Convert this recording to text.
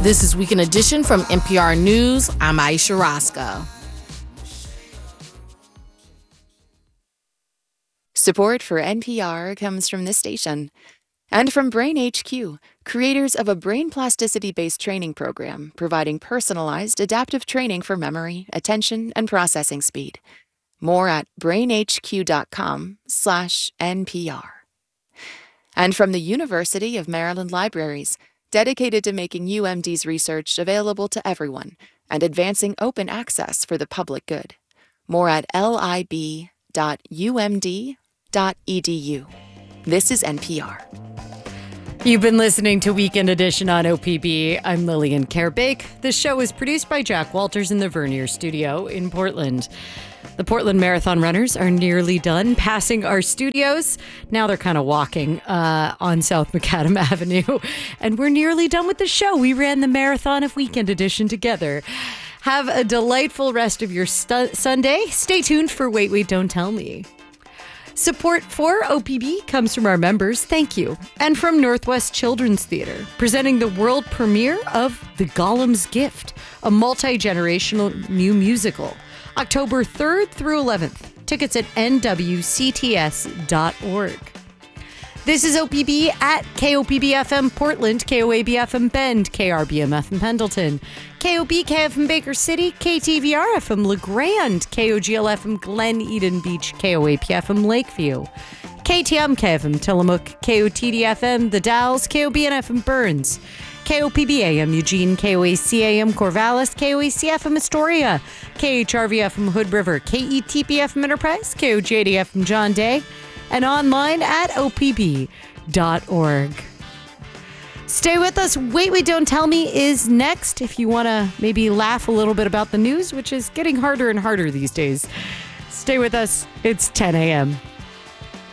This is Weekend Edition from NPR News. I'm Aisha Roscoe. Support for NPR comes from this station and from Brain HQ, creators of a brain plasticity-based training program providing personalized adaptive training for memory, attention, and processing speed. More at brainhq.com/NPR. And from the University of Maryland Libraries, dedicated to making UMD's research available to everyone and advancing open access for the public good. More at lib.umd.edu. This is NPR. You've been listening to Weekend Edition on OPB. I'm Lillian Kerr-Bake. This show is produced by Jack Walters in the Vernier Studio in Portland. The Portland Marathon runners are nearly done passing our studios. Now they're kind of walking on South Macadam Avenue. And we're nearly done with the show. We ran the marathon of Weekend Edition together. Have a delightful rest of your Sunday. Stay tuned for Wait, Wait, Don't Tell Me. Support for OPB comes from our members, thank you, and from Northwest Children's Theater, presenting the world premiere of The Gollum's Gift, a multi-generational new musical, October 3rd through 11th. Tickets at nwcts.org. This is OPB at KOPB-FM Portland, KOAB-FM Bend, KRBM-FM Pendleton, KOB-KFM Baker City, KTVR-FM LeGrand, KOGL-FM Glen Eden Beach, KOAP-FM Lakeview, KTM-KFM Tillamook, KOTD-FM The Dalles, KOBN-FM Burns, KOPB-AM Eugene, KOAC-AM Corvallis, KOAC-FM Astoria, KHRV-FM Hood River, KETP-FM Enterprise, KOJD-FM John Day, and online at opb.org. Stay with us. Wait, Wait, Don't Tell Me is next. If you want to maybe laugh a little bit about the news, which is getting harder and harder these days. Stay with us. It's 10 a.m.